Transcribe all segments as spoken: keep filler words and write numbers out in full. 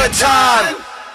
time!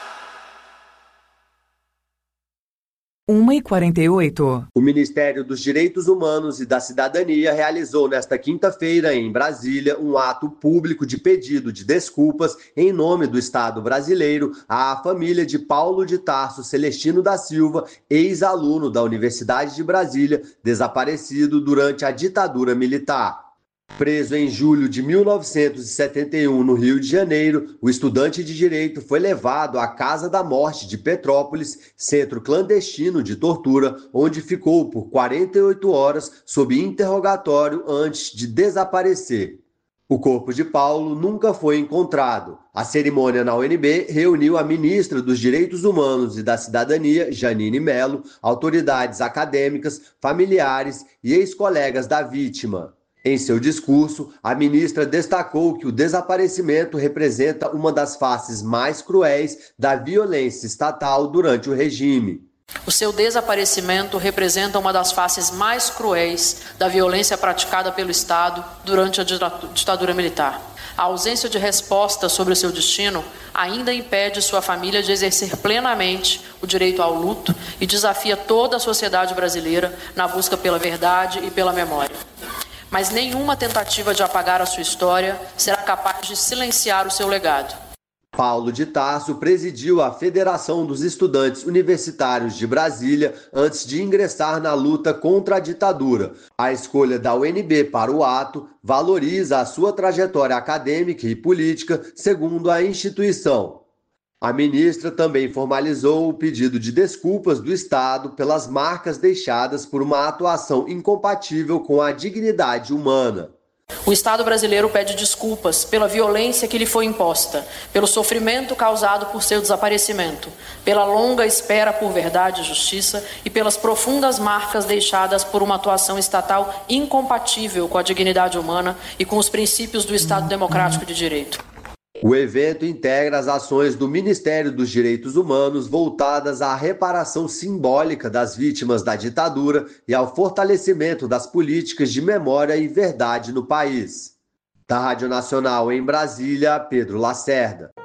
uma e quarenta e oito. O Ministério dos Direitos Humanos e da Cidadania realizou nesta quinta-feira, em Brasília, um ato público de pedido de desculpas em nome do Estado brasileiro à família de Paulo de Tarso Celestino da Silva, ex-aluno da Universidade de Brasília, desaparecido durante a ditadura militar. Preso em julho de mil novecentos e setenta e um no Rio de Janeiro, o estudante de Direito foi levado à Casa da Morte de Petrópolis, centro clandestino de tortura, onde ficou por quarenta e oito horas sob interrogatório antes de desaparecer. O corpo de Paulo nunca foi encontrado. A cerimônia na U N B reuniu a ministra dos Direitos Humanos e da Cidadania, Janine Mello, autoridades acadêmicas, familiares e ex-colegas da vítima. Em seu discurso, a ministra destacou que o desaparecimento representa uma das faces mais cruéis da violência estatal durante o regime. O seu desaparecimento representa uma das faces mais cruéis da violência praticada pelo Estado durante a ditadura militar. A ausência de resposta sobre o seu destino ainda impede sua família de exercer plenamente o direito ao luto e desafia toda a sociedade brasileira na busca pela verdade e pela memória. Mas nenhuma tentativa de apagar a sua história será capaz de silenciar o seu legado. Paulo de Tarso presidiu a Federação dos Estudantes Universitários de Brasília antes de ingressar na luta contra a ditadura. A escolha da U N B para o ato valoriza a sua trajetória acadêmica e política, segundo a instituição. A ministra também formalizou o pedido de desculpas do Estado pelas marcas deixadas por uma atuação incompatível com a dignidade humana. O Estado brasileiro pede desculpas pela violência que lhe foi imposta, pelo sofrimento causado por seu desaparecimento, pela longa espera por verdade e justiça e pelas profundas marcas deixadas por uma atuação estatal incompatível com a dignidade humana e com os princípios do Estado Democrático de Direito. O evento integra as ações do Ministério dos Direitos Humanos voltadas à reparação simbólica das vítimas da ditadura e ao fortalecimento das políticas de memória e verdade no país. Da Rádio Nacional em Brasília, Pedro Lacerda.